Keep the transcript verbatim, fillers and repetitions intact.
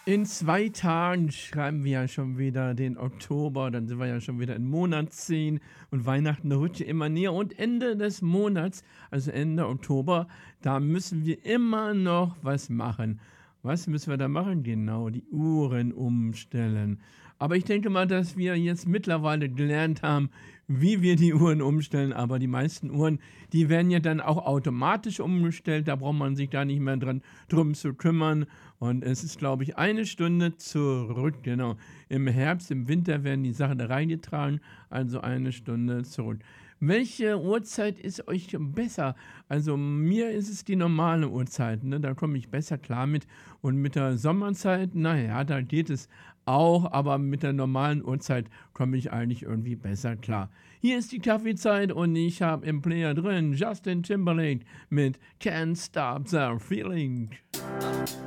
In zwei Tagen schreiben wir ja schon wieder den Oktober, dann sind wir ja schon wieder in Monat zehn und Weihnachten rückt ja immer näher und Ende des Monats, also Ende Oktober, da müssen wir immer noch was machen. Was müssen wir da machen? Genau, die Uhren umstellen. Aber ich denke mal, dass wir jetzt mittlerweile gelernt haben, wie wir die Uhren umstellen, aber die meisten Uhren, die werden ja dann auch automatisch umgestellt, da braucht man sich da nicht mehr dran drum zu kümmern. Und es ist, glaube ich, eine Stunde zurück, genau. Im Herbst, im Winter werden die Sachen reingetragen, also eine Stunde zurück. Welche Uhrzeit ist euch besser? Also mir ist es die normale Uhrzeit, ne? Da komme ich besser klar mit. Und mit der Sommerzeit, naja, da geht es auch, aber mit der normalen Uhrzeit komme ich eigentlich irgendwie besser klar. Hier ist die Kaffeezeit und ich habe im Player drin Justin Timberlake mit Can't Stop the Feeling.